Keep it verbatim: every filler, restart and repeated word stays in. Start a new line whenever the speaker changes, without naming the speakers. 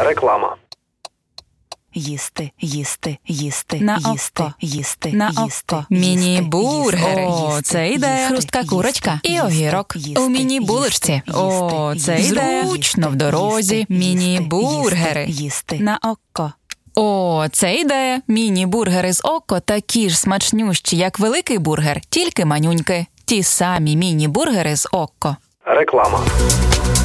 Реклама.
Їсти, їсти, їсти,
На
їсти,
око.
їсти,
На
їсти,
око.
їсти,
Міні-бургер.
їсти,
О,
їсти,
це ідея.
їсти,
Хрустка
їсти,
курочка і
їсти,
огірок.
їсти,
У міні-булочці.
їсти,
О,
їсти,
це
їсти,
ідея.
їсти,
Зручно в
їсти,
дорозі.
їсти,
Міні-бургери.
їсти, їсти.
На око. О, це ідея. Міні-бургери з око такі ж смачнющі, як великий бургер, тільки манюньки. Ті самі міні-бургери з око.
Реклама.